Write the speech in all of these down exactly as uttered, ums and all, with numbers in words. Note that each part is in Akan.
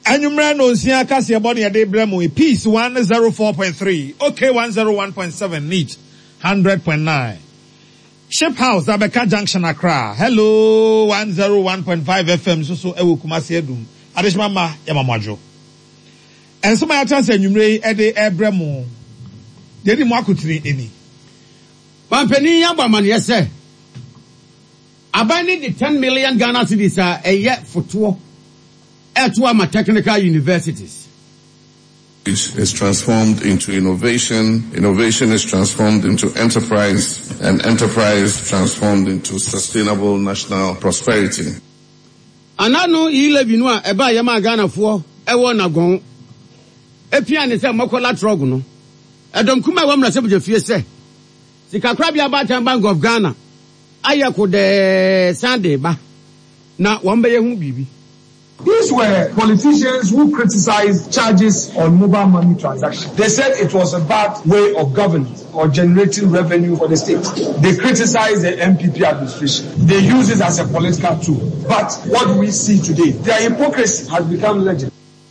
Anumra no nsia kase ebodi ade bremu peace one oh four point three, okay one oh one point seven, neat one hundred point nine. Ship House Abeka Junction Accra. Hello one oh one point five F M so so ewo Kumasi Edum. Adishma ma yamamajo. And so my chance anumre ede ebremu. Dedi mo akutiri eni. Pampeni yamba man yese. Abani the ten million Ghana cedis a year for two. At technical universities. Is transformed into innovation, innovation is transformed into enterprise, and enterprise transformed into sustainable national prosperity. Anano eleven no eba yama Ghana fo e wona gon. Epia ne se makola drug no. Edom kuma wa mra se bje fie se. Sikakra bia Bank of Ghana. Ayeko de Sunday ba. Na wombe ye hu bibi. These were politicians who criticized charges on mobile money transactions. They said it was a bad way of governance or generating revenue for the state. They criticized the M P P administration. They use it as a political tool. But what do we see today? Their hypocrisy has become legend.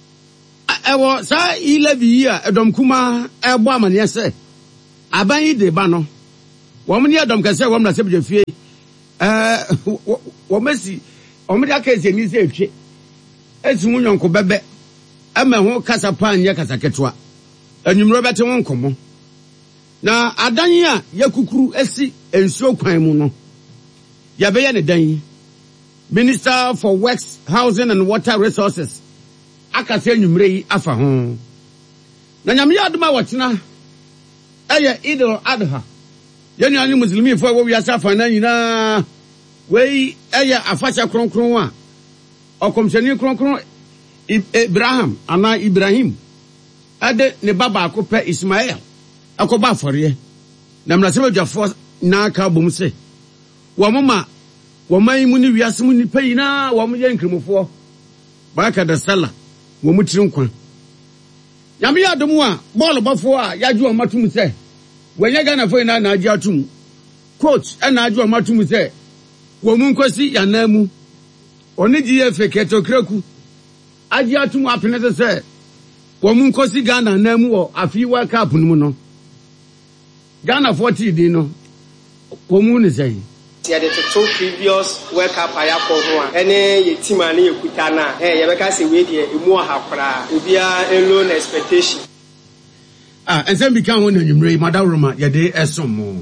Ewo sa eleven year edom kuma ebo amane se aban yi de ba no. Wo mo ne edom ka se wo mra se bje fie. Eh wo mesi wo me da ka se ni se etwe. Ezi munyonko bebe ama ho kasa pan ye kasa ketwa anwumro bete won komo na adan a yakukuru esi ensuo kwan mu no ya be ye ne dan Minister for Works, Housing and Water Resources akase anwumre yi afa ho na nyame ya adoma wotena eye Idul Adha ye nu ani muslimi fo wo wiasa afa na nyina wei eye afacha kronkron a Okomsheni kronkron Ibrahim ana Ibrahim ade ne baba akope Ismael akoba aforiye na mrasebe dwafo na aka bom se wo mama wo man mu ni wiase mu ni payina wo mo ye nkrimofo baka da sala wo mu tiri nkwan nyame ya domu a ball bafo a yaju amatum se wanya Ghana fo ina na agi atum coach na agi amatum se wo mu nkosi yanamu oni G F keto kreku agi atum apene se wo mu nkosi Ghana na mu wo afi World Cup nu no Ghana forty di no wo mu ni sei ya de to previous World Cup ayako ho a ene ye team ani yekuta na eh ye beka se we de emu ahakora obia alone expectation ah ensem bi kan ho na nwumre madaroma ye de esomo.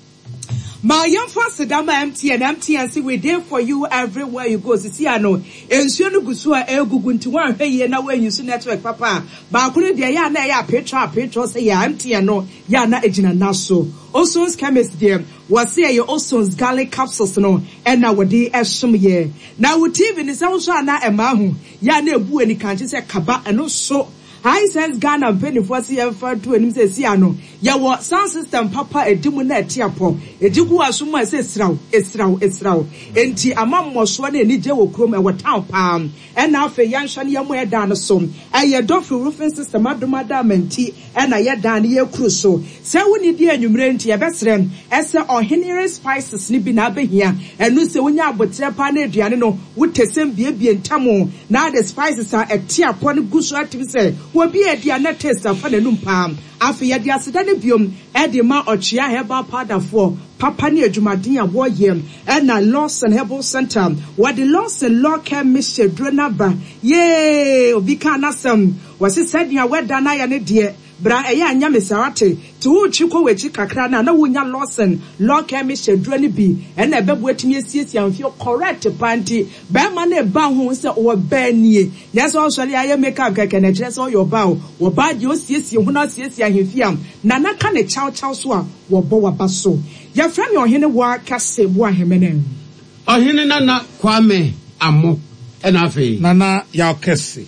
My young father, Dama M T N, M T N, see we there for you everywhere you go. See, I know. And so you go so a good to one hey na when you see network, Papa. But couldn't there ya na ya Petra, Petra say ya M T N no ya na ejina naso. Oson's chemist there was say your Oson's garlic capsules no and now what day esum ye. Now with T V is also na emahu ya na ebu any country say kaba and also. High sense Ghana penny for C F two and him say Siano. Ya what sound system papa a dimuna tiapo. A digu asuma says srow, esrow, esrow. Enti amam was one and Nijo chrome and what town palm. And now for young Shani Yamu down some. I ya don't feel roofing system at the madam and tea and I ya down here crusoe. So when you dear numerenti a best friend, as or Henry spices snipping up here and no say when ya but Japane Diano would take some baby and tamo. Now the spices are a tiapon goose activity say. Will be a diana tester for the lumpam. After ya dia sedane biom, edema or chia herbal powder for Papa near Jumadia war yem, and a Lawson Herbal Center. What the Lawson Law Care Mister Drenaba, yea, Vicanasum, was it said ya wet dana and dear. Bra eya anya mesarate ti wo chiko wechi kakra na na wonya Lawson law chemist drone bi e na bebu atimi asiesie amfio correct panti be ma na ba ho se wo ba nie yes also aye makeup keke na kire so your ba wo ba je osiesie ho na asiesie ahemfiam na na ka ne chaw chaw so a wo bo wa ba so ya fra me ohene wa kase bo ahemene ohene na na Kwame Amo e na afi nana ya kase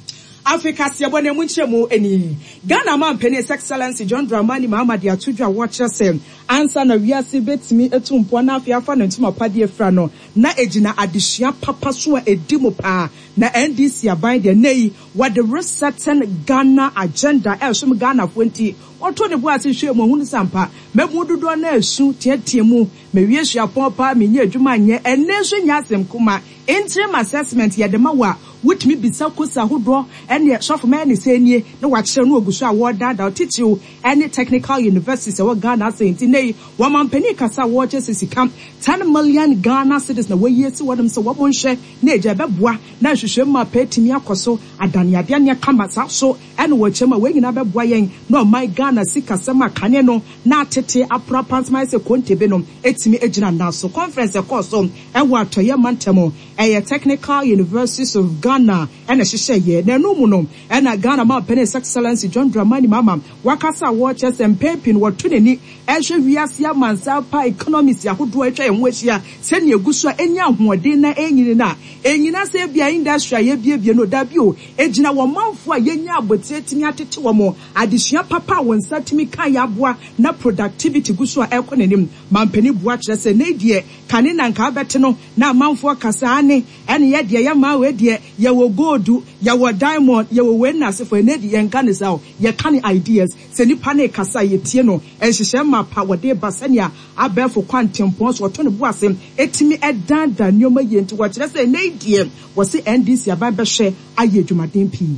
Africa siabo ne munchemu eni Ghana man penny excellency John Dramani Mahamadi atudwa watch them answer na wiase betimi etumpo na afia fa na ntuma pade efra no na ejina adehia papa so a edimo pa na N D C aban de nei what the resetting Ghana agenda e so Ghana twenty oto ne bo ase hwe mo hunu sampa memudodo na esu tietie mu me wiesua pon pa me nya adwuma nye enne so nya asem kuma interim assessment ya de ma wa wutumi bisa kosa hodo ene shofo ma ne senie ne wa kire no ogusu a wo da da teacher any technical universities e wo Ghana senti nei wo mampani kasa wo chese sika ten million Ghana cedis na wo yesi wo dem so wo bonhwe na eja beboa na hwehwe ma petimi akoso adane ade ne kama sa so ene wo chema wo nyina beboa yen no my Ghana sika sema kane no na tete apra pansma se kontebe no etimi ejina na so conference e course so e wo atoye mantemo e technical universities of Ghana ene hwehwe ye na no mu no ena Ghana ma penis excellence John Dramani Mama wakasa wo chese mpepin wo tuneni ehwe wiase amansa pa economics ya hodo etwa enwo ahia se ne egusu enya hoɔden na enyini na enyina se bia industry ye biebie no da bio ejina wo manfo a yenya abotetimi atete wo mo adesua papa won satimi kan ya boa na productivity gusu a ekonenim mampani boa kyerɛ se ne die kane na nka bɛte no na manfo kasa ane ene ye die ye ma we die ye wo gold ye wo diamond ye wo wenase for ne die nka ne saw ye kan ideas se nipa ne kasa ye tie no ehyehyɛ ma pa wode basania abɛfo kwantempo so to ne boase etimi edanda nyoma ye nti wo kyerɛ se ne die wo se N D C ababɛhwɛ aye dwumaden pii.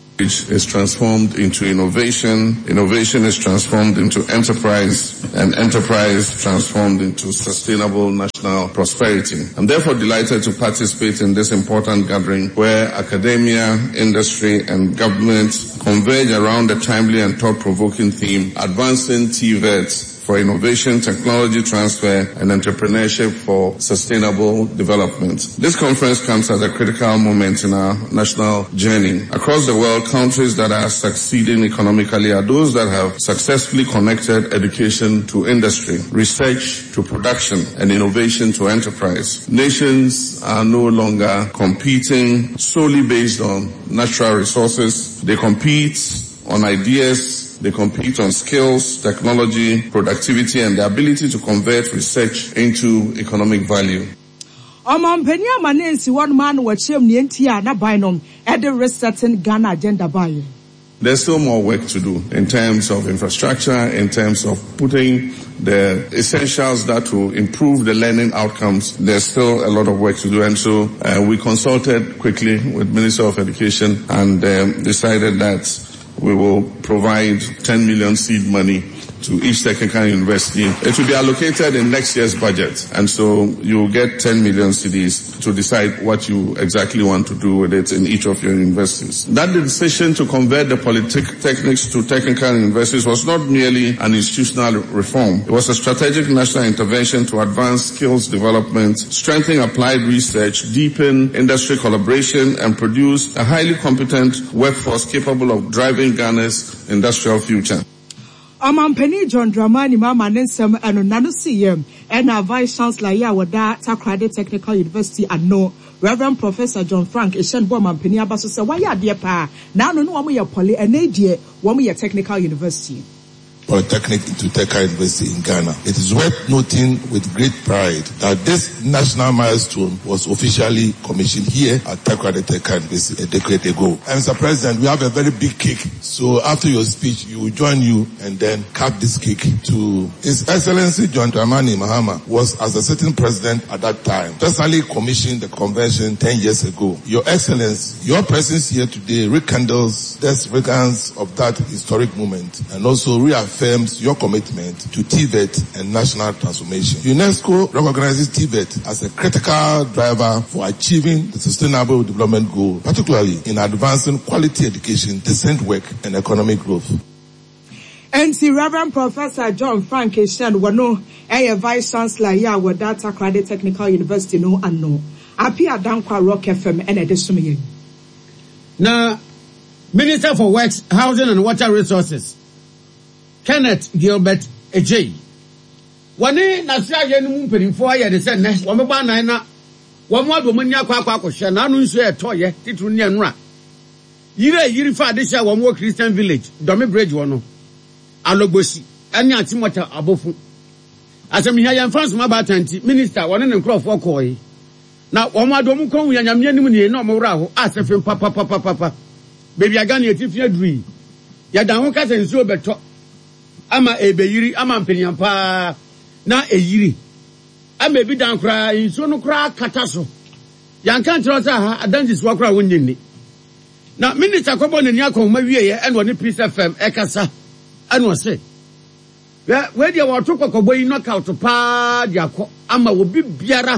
Is transformed into innovation, innovation is transformed into enterprise, and enterprise transformed into sustainable national prosperity. I'm therefore delighted to participate in this important gathering where academia, industry, and government converge around the timely and thought-provoking theme, advancing T V E Ts for innovation, technology transfer, and entrepreneurship for sustainable development. This conference comes at a critical moment in our national journey. Across the world, countries that are succeeding economically are those that have successfully connected education to industry, research to production, and innovation to enterprise. Nations are no longer competing solely based on natural resources. They compete on ideas. They compete on skills, technology, productivity, and the ability to convert research into economic value. Omampenia manensi one man wachem ni entia na bainom at the resetting Ghana agenda by. There's still more work to do in terms of infrastructure, in terms of putting the essentials that will improve the learning outcomes. There's still a lot of work to do, and so uh, we consulted quickly with Minister of Education and um, decided that we will provide ten million seed money to each technical university. It will be allocated in next year's budget. And so you will get ten million C Ds to decide what you exactly want to do with it in each of your universities. That decision to convert the polytechnics to technical universities was not merely an institutional reform. It was a strategic national intervention to advance skills development, strengthen applied research, deepen industry collaboration, and produce a highly competent workforce capable of driving Ghana's industrial future. Omampani John Dramani Mama Nensem and Nanu C M and our Vice Chancellor Yawada Takrade Technical University and no Reverend Professor John Frank Ishen Bomampani Abaso say why ya dear pa now no one ya poly and a dear one ya technical university. Polytechnic to Technical University in Ghana. It is worth noting with great pride that this national milestone was officially commissioned here at Takrade Technical University a decade ago. And Mister President, we have a very big cake. So after your speech, we will join you and then cut this cake to His Excellency John Dramani Mahama was as the sitting president at that time. Personally commissioned the convention ten years ago. Your Excellency, your presence here today rekindles the significance of that historic moment and also reaffirms affirms your commitment to T V E T and national transformation. UNESCO recognizes T V E T as a critical driver for achieving the sustainable development goal, particularly in advancing quality education, decent work, and economic growth. And see Reverend Professor John Frank Eshan wano a Vice Chancellor ya wada Takrade Technical University no and no. Api Adankwa Rock F M and Edesumi. Now, Minister for Works, Housing and Water Resources, Kenneth Gilbert Ejay. Wane na sia ye nu mperinfo aye de se ne wo meba nan na wo mo ado manya kwa kwa kwhye na anu nso e toye titru ne anura yire yiri fa de sha wo mo Christian Village Domi Bridge wo no alogbosi anya atimota abofu asem hia yan France ma ba tanti minister wone ne nkrofo koyi na wo mo ado mo kon ya nyame anim ne na mo wra ho asefem papa papa papa bebi aga ne etifia duri ya dan ho kasa nsuo beto ama ebeyiri ama mpeniampa na eyiri ama ebi dan kra nsuo no kra kata so yanka trosa ha adanjis wakra wonnyini na minister kobo ne nia konma wieye ene woni Peace F M ekasa ene wo se we dia wo to kokobo yi knockout pa dia ko ama wo bibiara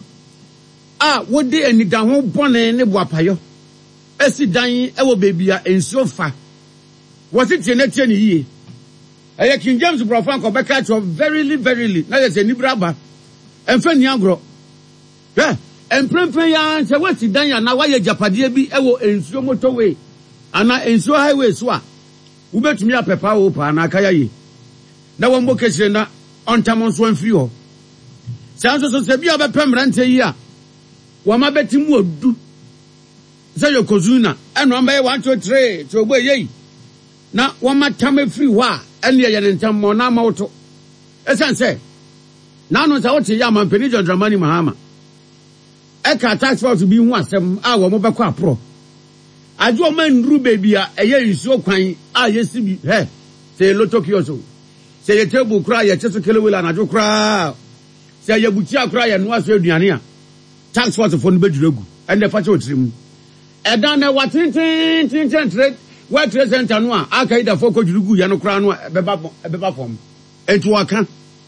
a wo de anida ho bone ne boapayo esi dan e wo bebia ensuo fa wo se tie na tie ne yie eye King James Bro Franco beka to verily verily na ye se ni braba emfa ni agro eh empremprem ya nche wati dan ya na waye japade bi e wo ensuo motorway ana ensuo highway so a wo betumi apepa wo pa na aka yaye na wo mboke sire na ontamon so amfiri ho sanso so se bi obepem rante yi a wo ma betimu odu se yokozuna eno amba ye one two three to ogbo yeyi na wo ma tam afiri ho a ene ye ne ntam mo na ma woto esanse na no sa wote ya mampeni John Dramani Mahama eka tax force bi hu asem a wo mo beko apro ajo o man ru baby a eye nsuo kwan a yesi bi he se loto kioso se ye table kra ye cheso kelewela na ajo kra se ye buti akra ye no aso aduane a tax force fo no beduregu ende fa che otirim edan na watintin tintin trade what trade center no a aka ida fo ko jurugu ye no kra no beba beba fom entu aka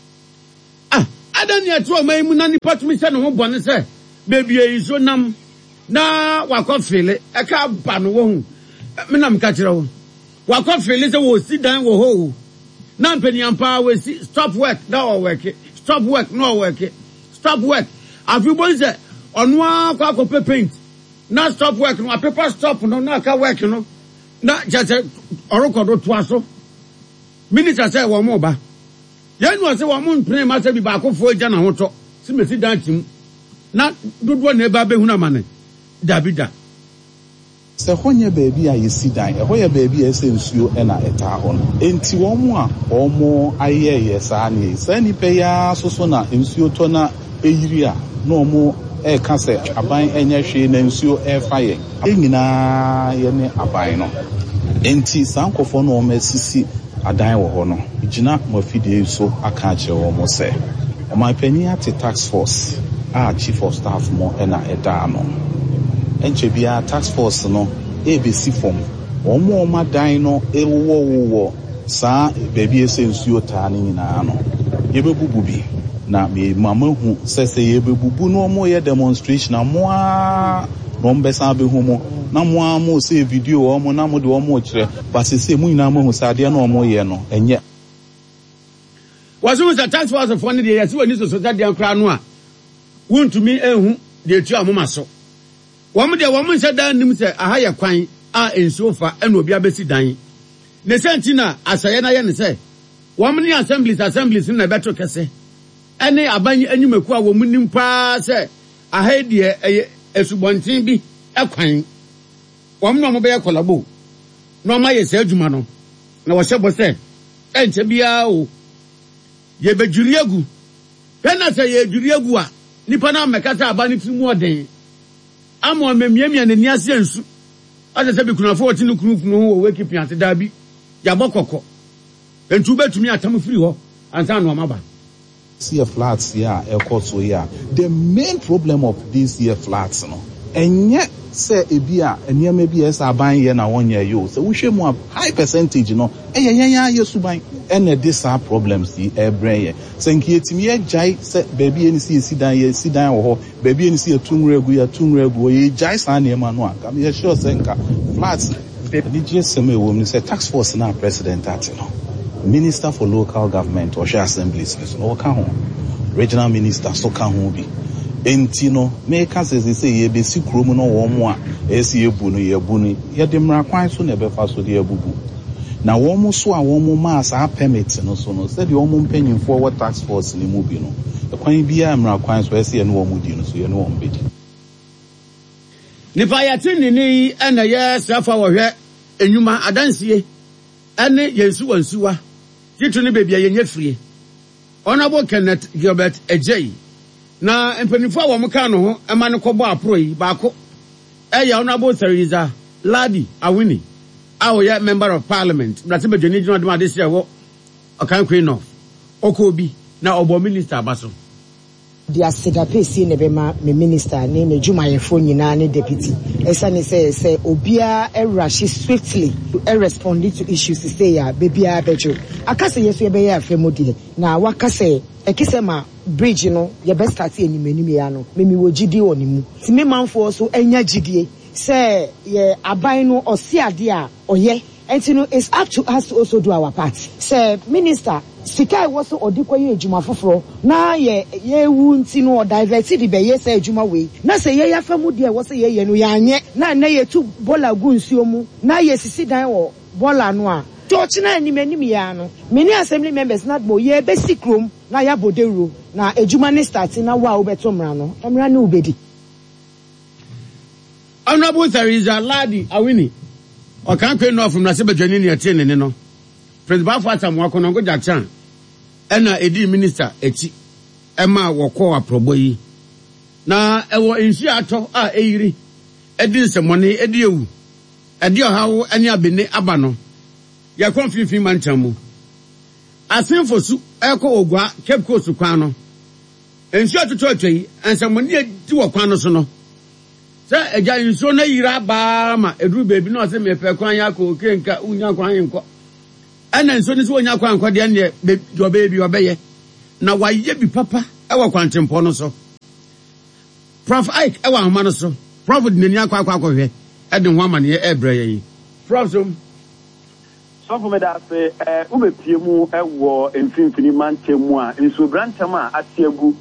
ah adan ye to man mu na ni patumi se no ho bone se baby iso nam na wakofele e ka ba no wo hu me nam ka kire wo wakofele se wo si dan wo ho na mpani ampa we si stop work na o work stop work no work stop work afi bo se onu akwa akwa paint na stop work no paper stop no na ka work no na jase orokodo to aso minister say wo mo ba yenu se wo mo mpre ma se bi ba akofo eja na hoto si mesi dan tim na dodo na eba behuna mane dabida se honye baby a yesi dan e hoye baby a se nsuo e na eta ho no enti wo mo a omo aye ye sa ni se ni pe ya soso na nsuo to na eyiri a na omo e ka se aban enye hwe na nsuo e fa ye enyina ye ne aban no enti sankofo no omo asisi adan wo ho no gina mafide so aka kire wo mo se o my penny at tax force ah chief of staff mo na eda no enche bia tax force no e be si form omo ma dan no e wo wo sa baby ese nsuo taa ni nyina no ye bebubu bi na me mama hu sese ye bebubu no omo ye demonstration amoa no mbesa be hu mo na mo amo se video omo na mo de omo kire basese mu nyina mo hu sade na omo ye no enye wasu sa tax force for ne de ye se wani so so sade ankra no a wuntumi ehu de tu amoma so wom de wom nse dan nim se aha ye kwan a ensuo fa ena obi abesi dan ne senti na asaye na ye ne se wom ni assemblies assemblies na beto kese ene aban anyumaku a wom nim pa se aha de esubontin bi ekwan wom no mo be kolabo no ma ye se adwuma no na wo hyebo se enche bia o ye bejuri agu pena se ye juri agu a nipa na mekata abani timu oden amo memiamia ne niase ansu ade se bikunafo oti ne kunukunu wo weki piante da bi ya bokoko entu betumi atam firi ho ansa no maba see flats yeah ekoso yeah the main problem of this year flats no enye se ebia eniam ebia esa aban ye na wonye yo so we hwe mu a high percentage no eye yen ya yesuban ene this are problems the ebreye senki etimi ye jai se baby eni si sidan ye sidan wo ho baby eni si etunregu ya tunregu ye jai san ne ma no a kam ye sure senka flats the G S M wo mi se tax force na president ati no minister for local government or share assemblies no ka ho regional minister so ka ho bi enti no meka sese se ye be si krom no wo mo a esi ebu no ye bu ni ye de mra kwan so na be fa so de ebubu na wo mo so a wo mo ma sa permit no so no se de wo mo mpanyimfo wo tax force ni mu bi no e kwan bia mra kwan so esi ye no wo mu di no so ye no wo mbedi ni pa ya tin ni ena ye safa wo hwe enwuma adansie ene yensu wansuwa titu ni bebia ye nyefrie Honorable Kenneth Gilbert Ejei na empanifo wa mka no ho ema ne kobo apro yi baako eya Honorable Theresa Ladi Awini awo ya member of parliament brate bedwani jino de ma de se wo okan queen of okobi na obo minister abaso the asidapesi nebema me minister ne ne jumayefo nyina ne deputy esane say say obia e rush swiftly to e respond to issues say ya bebia bejo akase yeso ye be ya afemodie na wakase ekisema bridge no ye best start enimeni me ya no memi wo gidi onimu ti me manfo so enya gidie say ye aban no osiade a oye entino is up to us to also do our part say minister sika was odikoye ejuma foforo na ye ye wu ntino o divert the be ye say ejuma we na say ye yafamu de wo say ye ye no ya anye na na ye tu bola gu nsuo mu na ye sisi dan wo bola no a church na anim anim ya no many assembly members not mo ye be sikrom na ya bodero na ejuma ne start na wa obeto mra no emra na ubedi. Honorable Theresa Ladi Awini o kan kwe no from na se badwani ne ete ne no President Fata Mwako go Jackson ena edi minister eti ema woko aprobo yi na ewo ensu ato a eyiri edi nsemone edi ewu edi ohawo ani abene aba no ya konfifin manchamu asenfosu eko ogwa Cape Coast kwan no ensu atoto atwei nsemone edi wo kwan no so no se eja ensu na yira ba ma eduru bebi no se mepe kwan ya ko kenka unya kwan enko ana nso ni so onya kwa nkwade ne do baby obeye na waye bi papa e wa kwantempo no so Prof Ike e wa homa no so Prof de nani akwa akwa akwa e de ho amane e bra yi Prof so so for me that say eh ubepie mu e wo mfimfini mantemu a nso brantam a atiagu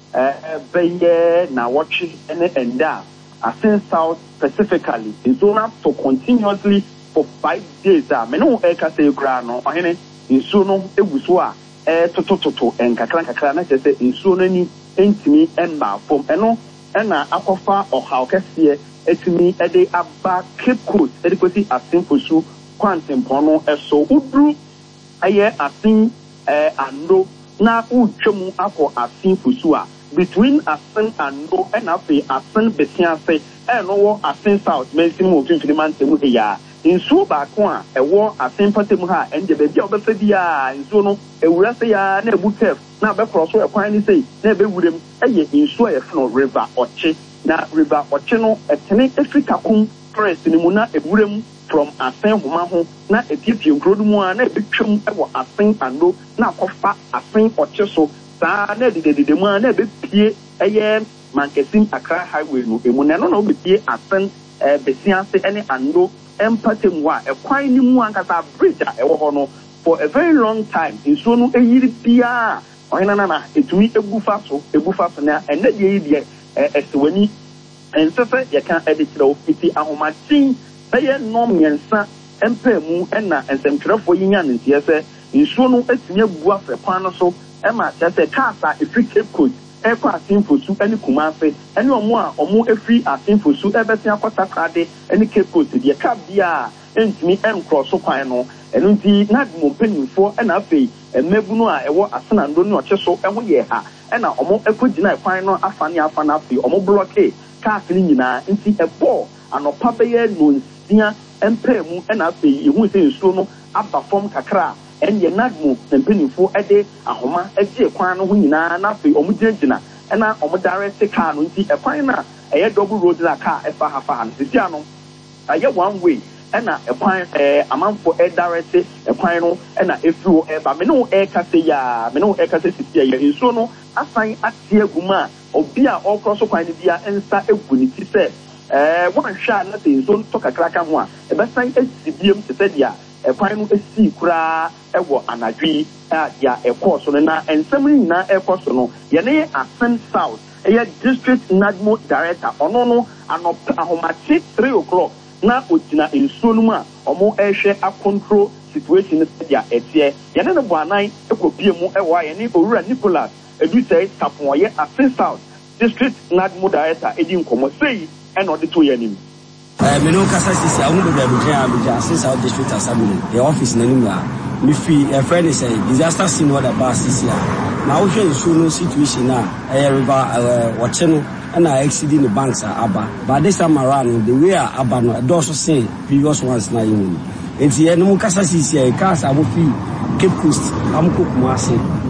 eh beye na watch ene enda asin south specifically nso na to continuously for five days ah me no e ka say kra no ohene nsuo no eguso a e totototo enkakra nkakra na chese nsuo no ni entimi emba fom eno ena akofa ohaw kese etimi ede aba Cape Coast ede kwesi asimfosu kwantempo no eso udru aye asin eh ando na utwemu akọ asimfosu a between asin ando and afi asin besiase eno wo asin south mensimu ofimfini mantemu heya insuo baako a ewo asempa ha ende be bia obefa bia insuo no ewura se ya na ebutef na be cross so ekwan ni sei na be wurem eye insuo ye fno river oche na river oche no etene Africa kum press ni mu na ewurem from asen homa ho na epiepie nkrodu mu a na ebetwem ewo asen ando na kofa asen oche so sa na dededede mu a na ebepie eye Mankesim Accra highway no emu na no na obepie asen besianse ene ando empatem wa ekwan ni mu ankasa bridge a ewo ho no for a very long time insuo no eyiri bia ohina na na etumi egufa so egufa so na ene de yi de esewani ensefe ye kan editira ofiti ahomatin eye nom yensa empemu ena ensemtwerefo yinya ntie se insuo no etumi agu afa kwan no so ema tese kasa efri Cape Coast ekwa asimfosu eni kumase eni omo a omo efri asimfosu ebesi akota krade eni Cape Coast de ka bia entimi encross kwan no enu nti na dimo penifo ena afei emebu no a ewo asenando ne oche so eho ye ha ena omo ekogina kwan no afane afana afei omo blockade ka afini nyina nti ebo anopa beye no nsia empemu ena afei ehu se nsuo no aba form kakra enye nadmo penifo ede ahoma eje kwan no ho nyina na afei omo gyina ena omo direct car no nti ekwan na eye double road na car efa hafa han sisi ano aye one way ena ekwan eh amanfo e direct ekwan no ena efiwo e ba me no e kase ya me no e kase sisi ya nsuo no asan atie aguma obi a okroso kwan ni bia ensa egu ni ti se eh wan hwa na se nsuo to kakra ka ho a e be san esibiem se se dia ekwan no esi kura ewo anadwi a ya ekoso no na ensem ni na ekoso no ye ne asen south e district nadmo director ono no anop ahomachi three o'clock na otina ensuo no mu a omo ehwe a control situation dia etie ye ne no boanan ekopie mu ewo aye ni owura Nicholas edu say tapon ye asen south district nadmo director edi nkomo sei e no de to ye nim eh me no kasa sisi awu be be kan abuja asen south district assembly the office na nim la me fi a friend is say disaster scene what about sisi na wo hwe ensuo no situation na eh river watch no na exceeding the banks are aba but this time around the way are aba no do so say previous ones na you enti enu kasa sisi e kasa abo fi Cape Coast amko kumase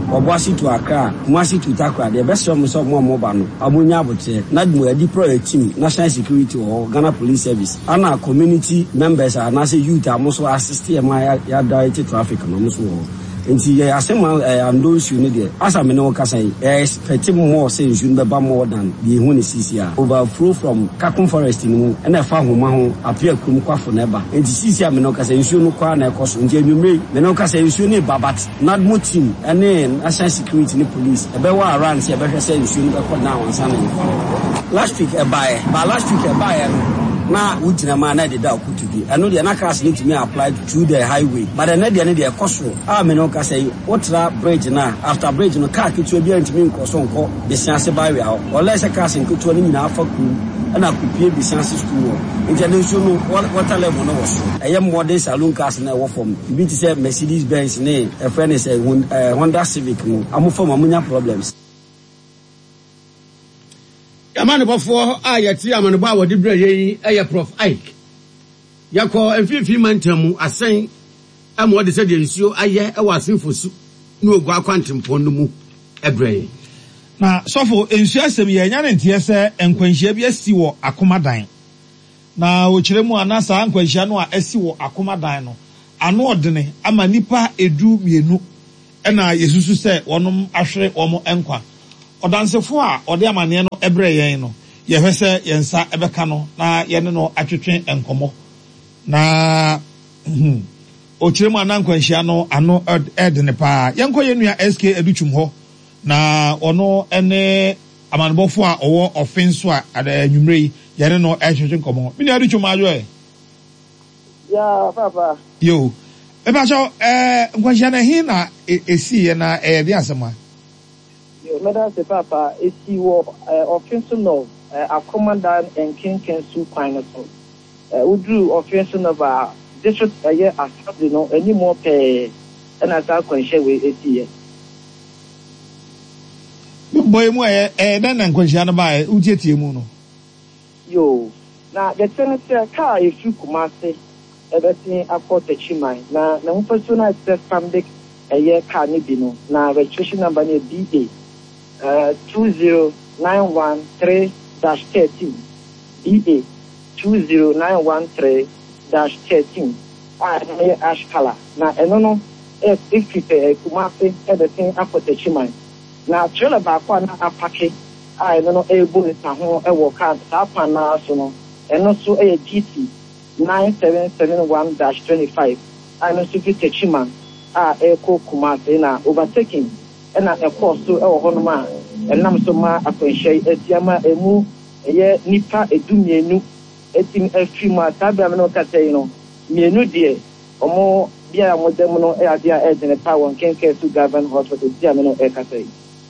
Obuasi to Accra, Kumasi to Takra, the best of some more mobile, Amunya Bote, Nadmo, a deploy team, National Security or Ghana Police Service, and our community members are Nasa youth are also assisting my directed traffic on almost war. Nti ya asema andonsu ne de asa me no kasa expect more say you be more than the hu ne sisia overflow from Kakun forest ni and na fa homa ho apia kum kwafo na ba nti sisia me no kasa nsu no kwa na ekoso nti anwumre me no kasa nsu ne babat not more team ene national security ni police e be wa around say e be hwe say nsu no be ko down on sana last week e buy but last week e buy na wujina ma na de da okutubi eno de na class need to me apply to the highway but na de ne de ekoso ah me no ka say otra bridge na after bridge no car kitu bi antimi nkoso nko besiase ba we awo or less class nkitu ni nyina afa ku na kupie besiase school international no water level no was eye modern saloon cars na wo form bi ti say Mercedes Benz ne a friend is a Honda Civic no amufo amunya problems. Amane bofo a yeti amane ba wodi bra yi eye Prof Ike yakọ emfifi mantamu asen amo de se de nsuo aye e wasenfosu na ogu akwantempo no mu ebre na sofo nsuo asem ye nya ne ntie se enkwanhia bi asi wo akomadan na okiremu anasa enkwanhia no a asi wo akomadan no ano odene ama nipa edu mienu na yesusu se wonom ahwere omo enkwa odansefo a ode amane no ebre yen no ye hwese yensa ebeka no na ye ne no atwetwe enkomo na okiremu anankwanhia no ano edene pa yenko yenua S K educhum ho na ono ene amanbofo a owo offense a anwumre ye ne no atwetwe enkomo mini educhum ajo e ya papa yo eba so eh nkwanhia na hin na esi ye na e de asema Madam se papa esi wo offense no akomandan and king can su pineapple udru offense no ba district aye asabde no any more pe na ta kwanhye we esi ye boy mu eh eh dan nan kwanhye no ba utietie mu no yo na the tenant car if you kumase everything akota chiman na na ho personal access public aye car ni bi no na registration number ni B A Uh, two zero nine one three dash thirteen B A two zero nine one three dash thirteen I am ash color na eno no if if you pay kumase everything after chiman na trailer ba kwa na apake I no no able to ho e wo car tap na so no eno so e G T nine seven seven one dash twenty-five I no so fit chiman a e ko kumase na overtaking ena ekoso e wo hono ma enam so ma akwanhye atiama emu eye nipa edumienu etim afima tabe amno katai no mienu de omo bia modem no e ade a edene pa won kenke su govern hospital bia me no e katai.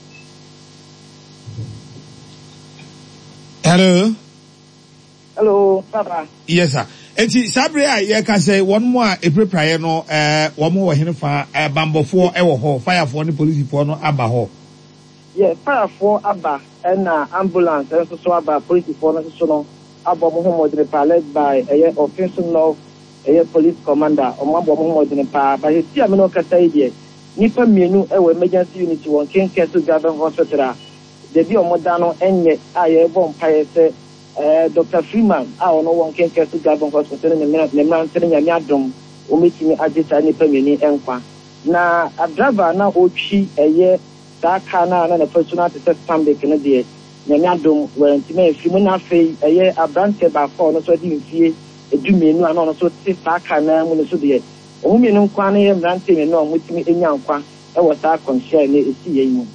Hello hello papa yes sir enti sabre a ye ka say won mo a eprepraye no eh wo mo wo henfa eh bambofo e wo ho firefo ne police fo no aba ho yeah firefo aba and ambulance and so aba police fo no so no abo mo ho modere pa led by a offensive no a police commander o mo abo mo modere pa ba he ti ameno kata ide nipa mienu e wo emergency unit won kenke so government hospital de bi o mo da no enye aye bom pa se eh Doctor Freeman a ono won kenke to Gabon hospital ne me ne man tere nya adom o metimi agita ni pameni enkwa na a driver na otwi eye da ka na na personal test public ne de nya adom warantime afi mu na fei eye abrante ba fa no so di mfie edumenu ana no so te sa ka na mu no so de o mu menu nkwa na ye mrante me no mutimi enya nkwa e wo sa konshare ne esi ye yi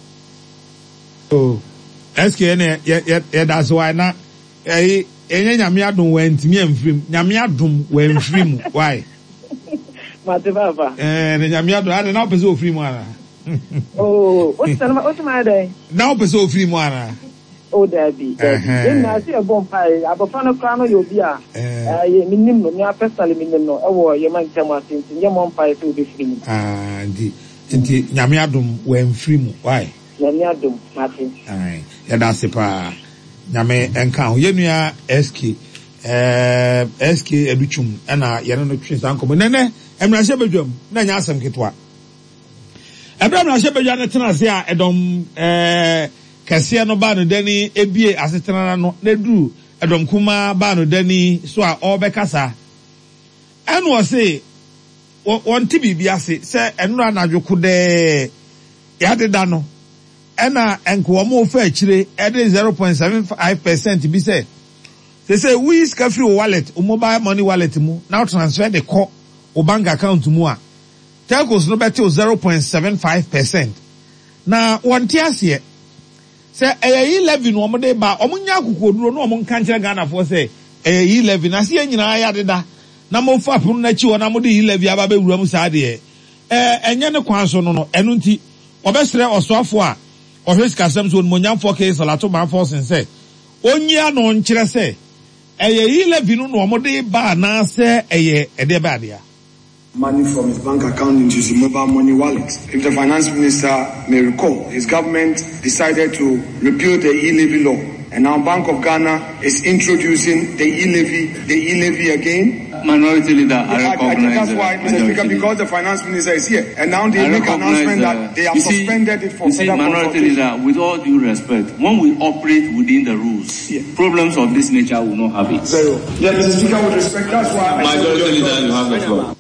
oh S K ne ye that's why na eh enye nyame adom wantimi amfrim nyame adom wanfrim why mate baba eh nyame adom ade na opese ofrim ana oh o tana o tama dai na opese ofrim ana o da bi eh na se bom pai abofa no kwa no yo bi a eh ye minim no me personally minim no e wo ye man tama tintin ye mom pai so be frim ah ndi ndi nyame adom wanfrim why nyame adom mate ai ya da se pa nyame enka ho yenua S K eh S K educhum na yene no twen san komo nene emrase bedwam na nya asem ketwa Abraham na shebe jana tena se a edom eh kese no ba no dani ebie asetena no na duru edom kuma ba no dani so a obekasa enu o se won ti bibia se se enu anadwoko de yade da no ena enko mo fa akire ede zero point seven five percent bi se they say we is free wallet o mobile money wallet mu now transfer the call o bank account mu a telcos no better zero point seven five percent na won ti ase se eh eleven no mo de ba o munya kokoduro no mo nka nkire Ghana for say eh eleven na se nyina ya de da na mo fa pun na chi wona mo de eleven aba be wura mu sa de eh enye ne kwan so no no enu nti obesre osofo a ohwes kasam so mo nyamfo ke salato man for sense onyia no nkire se eh eleven no mo de ba na se eh e de ba dia money from his bank account into his mobile money wallet. If the finance minister may recall, his government decided to repeal the e-levy law, and now Bank of Ghana is introducing the e-levy, the e-levy again. Minority leader, I, I recognize. I think that's why, Mister Speaker, because the finance minister is here, and now they I make an announcement uh, that they have suspended see, it for. You see, minority leader, with all due respect, when we operate within the rules, yeah. problems of this nature will not have it. Zero. Yeah, Mister Speaker, with respect, that's why. Minority leader, you have the floor.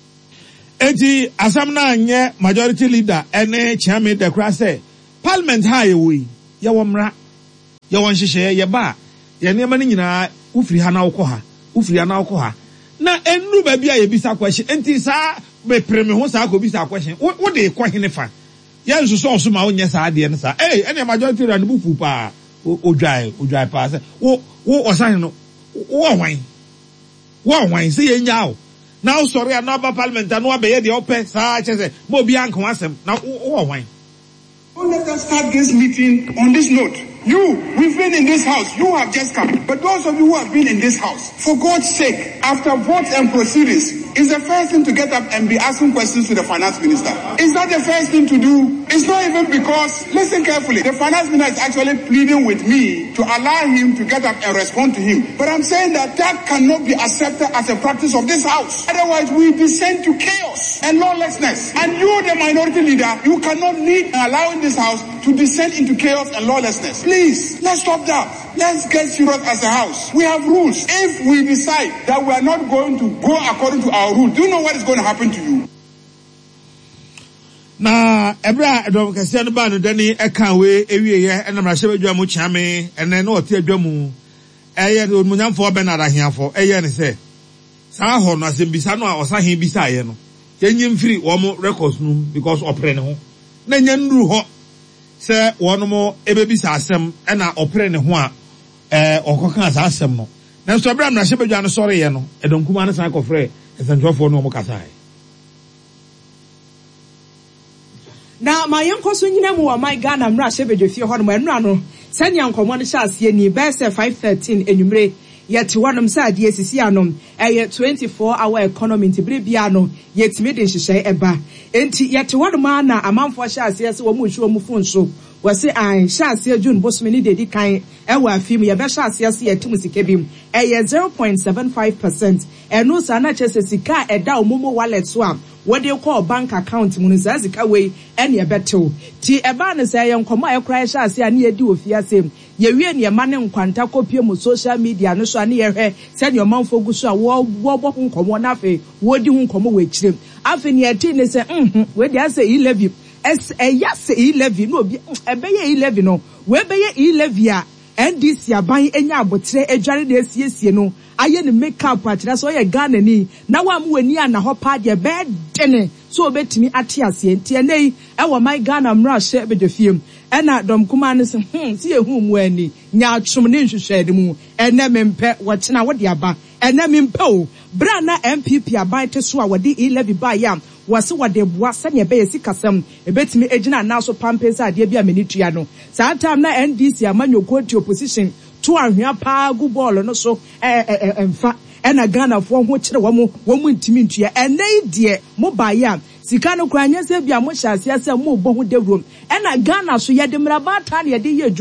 Enti asamna nye majority leader ene chairman de kra say parliament ha ye wi ye womra ye won hihye ye ba ye ne ma ni nyina ufiri ha na wokọ ha ufiri ha na wokọ ha na enru ba bia ye bisa question enti sa be preme ho sa ko bisa question wo de kọ hene fa ye nso so so ma onye sa ade ne sa eh ene majority leader ne bufu pa odwai odwai pa say wo wo osan no wo hwan wo hwan say ye nya o now sorry another parliament no obey the open sa chese mo bi anko asem na wo wine. Don't let us start this meeting on this note. You, we've been in this house. You have just come. But those of you who have been in this house, for God's sake, after votes and proceedings, is the first thing to get up and be asking questions to the finance minister. Is that the first thing to do? It's not even because, listen carefully, the finance minister is actually pleading with me to allow him to get up and respond to him. But I'm saying that that cannot be accepted as a practice of this house. Otherwise, we descend to chaos and lawlessness. And you, the minority leader, you cannot lead allowing this house to descend into chaos and lawlessness. Please, let's stop that. Let's get serious as a house. We have rules. If we decide that we are not going to go according to our rules, do you know what is going to happen to you? Na ebra edom kase no ba no dani eka we ewie ye enam ra hye badwa mu chiame ene na ote adwa mu eye no munyamfo be na rahiafo eye ne se sa ho no asembisa no a osahen bisa ye no yenyim firi wo mo records no because opre ne ho na nyanduru ho se wono mo ebebisa asem na opre ne ho a eh okoka sa asem no na so ebra na hye badwa no sori ye no edom kuma ne sa kofre esentwafo no mo kasa na ma yenko so nyina mu wa my Ghana mra shebedwe fie ho no ma enura no sanya nkomo no sha ase ni be se five thirteen enumre yet wonom sa ade asisi anom eye twenty-four hour economy ntibire bia no yetime de nhyehyɛ eba enti yet wonom na amanfo sha ase ase wo mu hwe wo mu fon so wase an sha ase June bosome ni dedi kan ewa afim ye be sha ase ase yetum sika bim eye zero point seven five percent eno sa na chese sika eda omomo wallet so am what they call bank account munizazika way any a betel ti eba ne say yenkomo ayekra sha ase ani edi ofia sem ye wie ne ma ne nkwanta kopie mu social media no so ani ye hwe se ne omanfo gu so a wo wo bo nkomo na fe wo di hu nkomo we kirem afi ne eti ne se mhm we dia say eleven es eya say eleven no obi ebe ye eleven no we be ye eleven a N D C aban enya abotre edware de asiesie no aye ne makeup atira so ye Ghana ni na wa mu wani ana ho pa de be dene so obetimi ate ase ntie nei e wo my Ghana mra hye be de fiem e na dom kuma ne se hm si ehu mu ani nya atwom ne nhwehwɛ de mu ene mempe wo kyena wo de aba ene mempe o bra na M P P aban te so a wo de eleven ba yam wase wade boa sanya be yesi kasam ebetimi egina na so pampesa ade bia manitua no saa time na N D C amanyoko ti opposition to ahwea pa gu ball no so eh eh emfa ena Ghana fo ho kire wo mo wo mu ntimi ntua enai de mo ba ya sika no kwanya se bia mo hyase ase mo bo ho dewrom ena Ghana so yede mraba ta na yede ye adwuma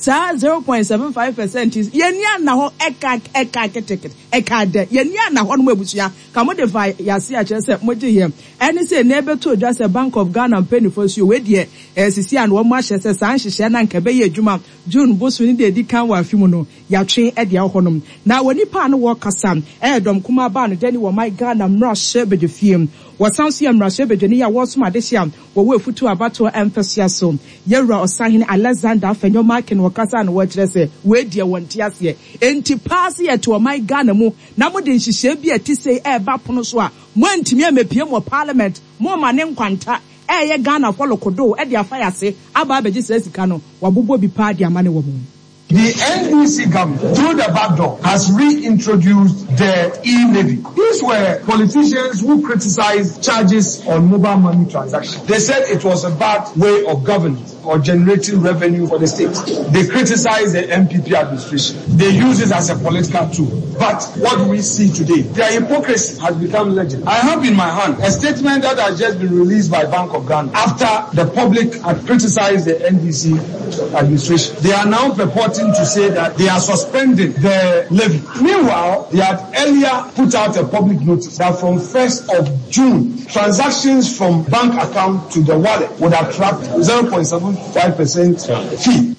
sa zero point seven five percent is yenia na ho eka eka ketekete eka de yenia na ho no abusua ka mo de fa yase a kire se mo de yem ene se na ebe to dwa se Bank of Ghana penny for so we de sisi an wo mo ahye se san hyehye na nka be ye adwuma June bosu ni de di kan wa afimu no ya twe e de ahonom na woni pa no wo kasam e dom kuma ba no dani wo my Ghana mra shebe de fiem wasanso ya mra shebe de ni ya wo so ma de hia wo we futu abato emphasia so yewra osahene Alexander Afenyo Markin wo kasa no wo kire se we de wonte ase enti pass ye to my Ghana mu na mo de nhihye bi ati sei e ba pono so a mo antimi amepie mo parliament mo ma ne nkwanta e ye Ghana follow kodo e de afa yase aba abeji sika no wabobo bi pa de amane wo mu. The N D C government, through the back door, has reintroduced the e-levy. These were politicians who criticized charges on mobile money transactions. They said it was a bad way of governance or generating revenue for the state. They criticized the M P P administration. They use it as a political tool. But what do we see today? Their hypocrisy has become legend. I have in my hand a statement that has just been released by Bank of Ghana after the public had criticized the N D C administration. They are now purporting to say that they are suspending the levy. Meanwhile, they had earlier put out a public notice that from first of June, transactions from bank account to the wallet would attract zero point seven five percent fee.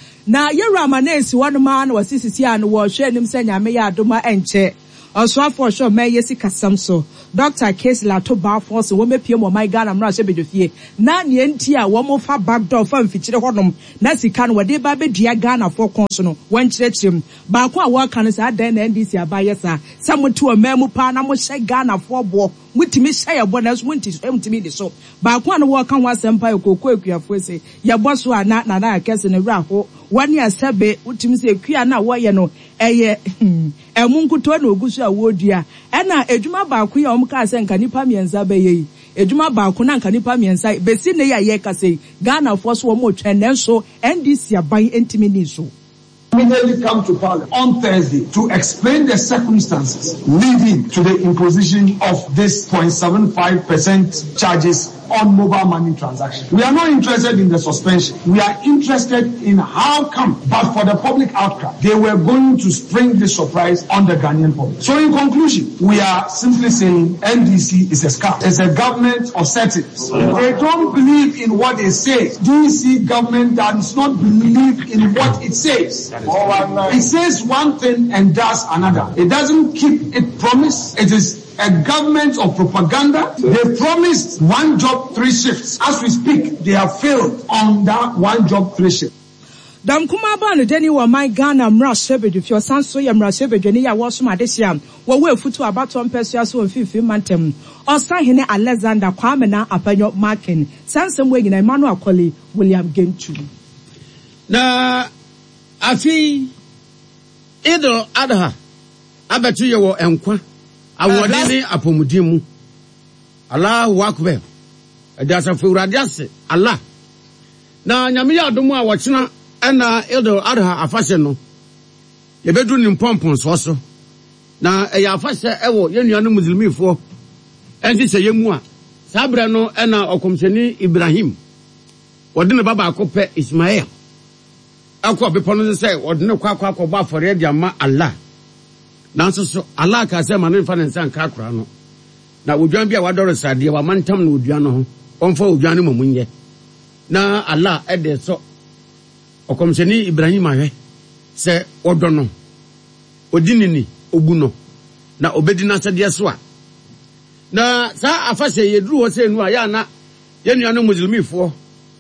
Na yera manesi one man was sisi an wo hwe nim senya me ya adoma enche oswa for sure me yesi kasam so Doctor Case Lato Barforce wo mepie mo my Ghana mra hye bedofie na ne enti a wo mo fa back door fa mfikire honom na sika no wode ba bedua Ghana for konso no won kirechirem ba ko a wo kan sa dan na N D C abaye sa samoto amamu pa na mo hye Ghana for bo mutimi hye ye bo na so mutimi mutimi de so ba ko an wo kan wa sempa ekoko ekuafo se ye bo so ana na na kese ne wra ho wani asabe utimi se ekua na wo ye no eye emunkuto na ogusu a wodua ena edwuma ba ko ya omka ase nka nipa mienza beye edwuma ba ko na nka nipa mienza besi ne ya ye kase Ghana for so mo twene so N D C aban entimi ni so immediately come to Parliament on Thursday to explain the circumstances leading to the imposition of this zero point seven five percent charges on mobile money transactions. We are not interested in the suspension. We are interested in how come, but for the public outcry, they were going to spring this surprise on the Ghanaian public. So in conclusion, we are simply saying N D C is a scam. It's a government of settings. They don't believe in what they say. D C government does not believe in what it says. It says one thing and does another. It doesn't keep its promise. It is a government of propaganda. They promised one job, three shifts. As we speak, they have failed on that one job, three shifts. Dam kuma ba no deni wa my Ghana mra shebe de fio sanso ya mra shebe de ni ya wo so ma de hia wo we futu abato mpesua so mfifi mantem Osahene Alexander Kwame na Afenyo Markin sansem we nyina Emmanuel Akoli William Gentu na afi Idol Adha abetu ye wo enkwa awode ni apomudimu Allahu Akbar adasa furade ase Allah na nyame ya adomu a wochena ena Idol Adha afase no yebedu ni mpompon so so na eya afase ewo yenuanu muslimifo enti se yemu a sabre no ena okomseni Ibrahim wode ne baba akope Ismail akwa bepono se wode ne kwa kwa kwa ba fore dia ma Allah nanso so Allah ka se manu fa ne nsan ka akora no na odwan bia wadoro sade wa mantam na odwan no ho onfa odwan no mamunye na Allah ede so okomseni Ibrahim ahwe se odo no odinini oguno na obedina sade so a na sa afase yedru wo se nu a ya na yenuano muslimifo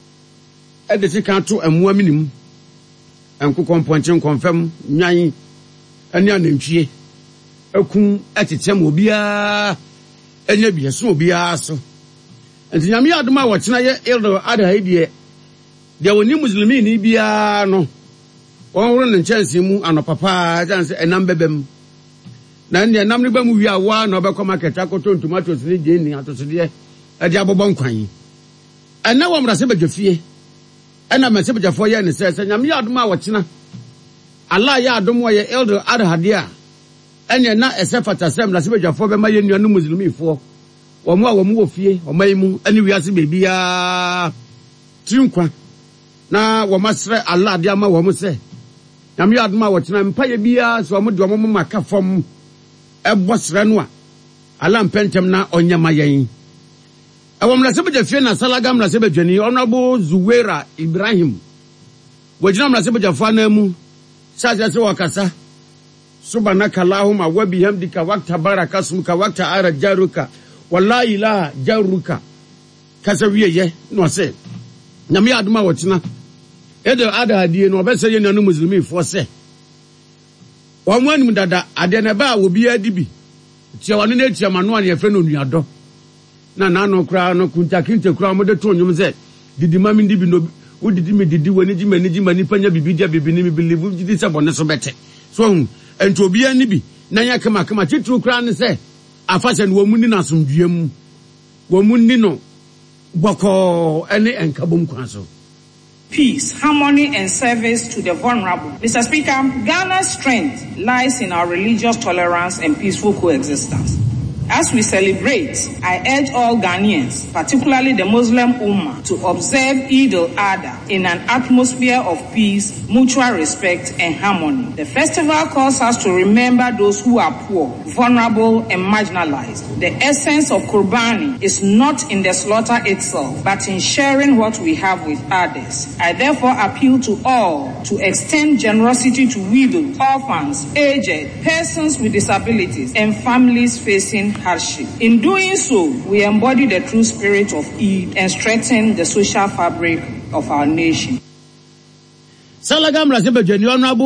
ede ti kan to amua minim enko komponchen konfam nyan ani anantwie akun atitem obia enya bia so obia so enti nyame adoma wo kyena ye Idol Adha idie de woni muslimi ni bia no won woro ne chance mu anopapa chance enam bebem na ne enam ne bam wi awa na obekọ market akoto tomatoes ni je ni atosode e de abobon kwan ena wo mrase badwafie ena mase badwafo ye ne se nyame adoma wo kyena Allah ya adomo ye Idol Adha dia ene na esefata sem na se badwafo be ma ye nuanu muslimifo wo mo a wo mo wo fie o mai mu ani wiase bebia trinkwa na wo masre Allah de ama wo mo se nyame adoma wo tena mpaye bia so mo de wo mo maka fam ebo sre no a Allah mpentem na onyama yen awom la sebe jafie na salagam la sebe dwani honorable Zuwera Ibrahim wajina la sebe jafa na mu saja se wakasa subhanaka allahumma wa bihamdika waqta barakasmuka waqta ara jaruka wallahi ilaha jaruka kasa wiye no se nyame adoma wo tena edo ada adie no obese ye nanu muslimi fo se won anim dada ade na ba wo bia dibi tia wano na tia mano an ye fe no nuado na na no kra no kunta kinte kra mo de to nyum ze didi mami dibi no wo didi me didi wani ji mani ji mani panya bibi dia bibi ni me believe didi se bone so bete so ento obia ni bi na nya kama kama titru kra ne se afase no wo muni na somduam wo muni no boko ene enkabom kwa so. Peace, harmony, and service to the vulnerable. Mister Speaker, Ghana's strength lies in our religious tolerance and peaceful coexistence. As we celebrate, I urge all Ghanaians, particularly the Muslim Ummah, to observe Eid al-Adha in an atmosphere of peace, mutual respect, and harmony. The festival calls us to remember those who are poor, vulnerable, and marginalized. The essence of Qurbani is not in the slaughter itself, but in sharing what we have with others. I therefore appeal to all to extend generosity to widows, orphans, aged, persons with disabilities, and families facing hardship. In doing so, we embody the true spirit of Eid and strengthen the social fabric of our nation. Salagam la sebe jeni honorable